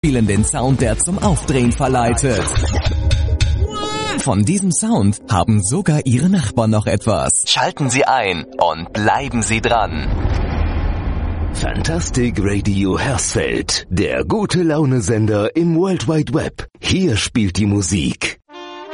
spielen den Sound, der zum Aufdrehen verleitet. Von diesem Sound haben sogar Ihre Nachbarn noch etwas. Schalten Sie ein und bleiben Sie dran. Fantastic Radio Hersfeld, der gute Laune-Sender im World Wide Web. Hier spielt die Musik.